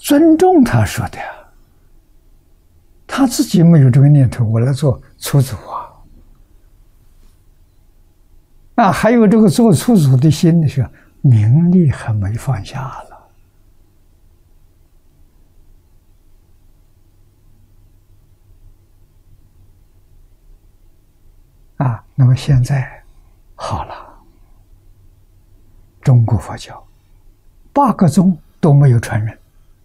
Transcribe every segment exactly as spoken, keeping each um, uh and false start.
尊重他说的呀，他自己没有这个念头，我来做出祖啊。啊，还有这个做出祖的心的时候，名利还没放下了。啊，那么现在好了，中国佛教八个宗都没有传人，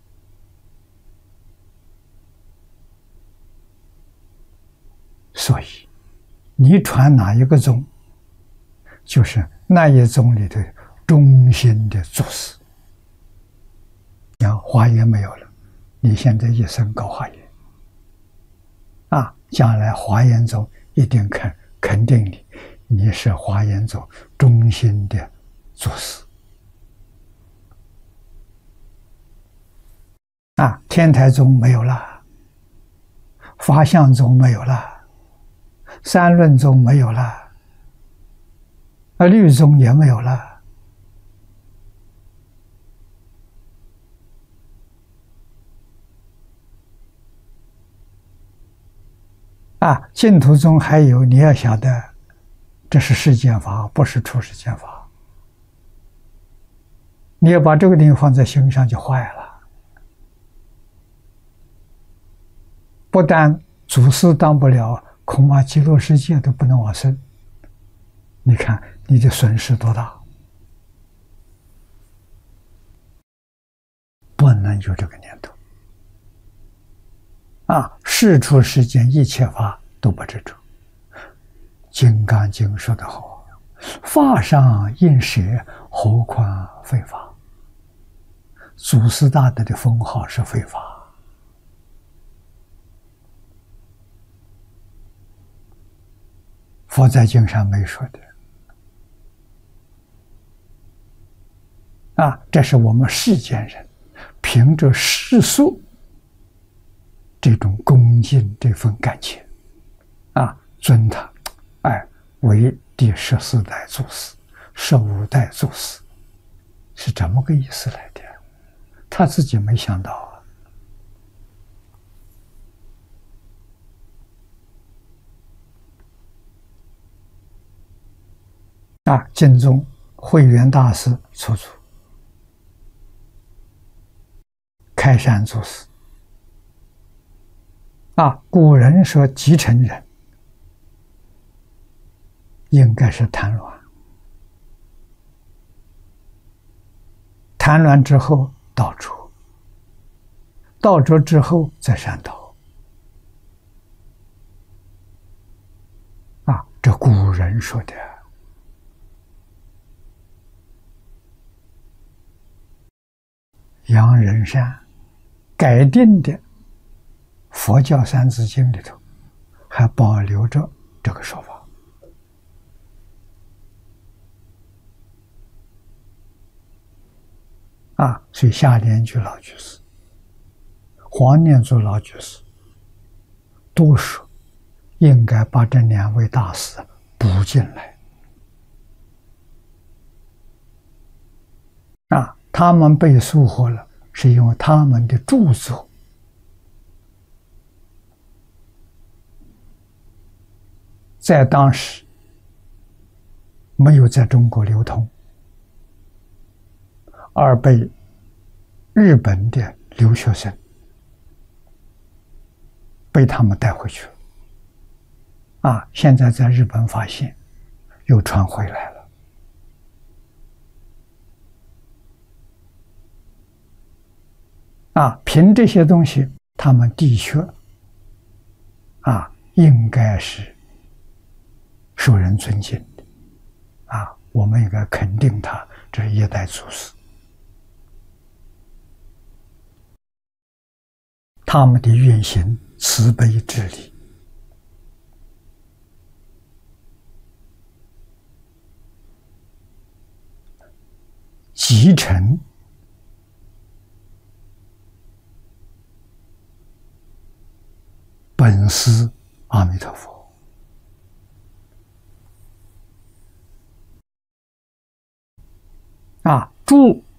所以你传哪一个宗，就是那一宗里的中心的祖师。你看华严没有了，你现在一生搞华严，啊，将来华严宗一定肯肯定你，你是华严宗中心的祖师。啊，天台宗没有了，法相宗没有了，三论宗没有了，啊，律宗也没有了。啊，净土宗还有，你要晓得，这是世间法，不是出世间法。你要把这个东西放在心上，就坏了。不但祖师当不了，恐怕极乐世界都不能往生。你看你的损失多大！不能有这个念头。啊，世出世间一切法都不执着。《金刚经》说得好：“法上应舍，何况非法。”祖师大德的封号是非法。佛在经上没说的。啊，这是我们世间人凭着世俗这种恭敬这份感情，啊，尊他，哎，为第十四代祖师、十五代祖师，是这么个意思来的。他自己没想到啊。啊，净宗慧远大师出祖，开山祖师。啊，古人说继承人应该是谭鸾，谭鸾之后道卓，道卓之后在山头。啊，这古人说的。杨仁山改定的佛教三字经里头还保留着这个说法。啊，所以夏莲居老居士、黄念祖老居士都说应该把这两位大师补进来。啊，他们被疏忽了，是因为他们的著作在当时没有在中国流通，而被日本的留学生被他们带回去了。啊，现在在日本发现，又传回来了。啊，凭这些东西，他们的确啊，应该是受人尊敬的。啊，我们应该肯定他，这是一代祖师。他们的运行慈悲之理，继承本师阿弥陀佛。啊，诸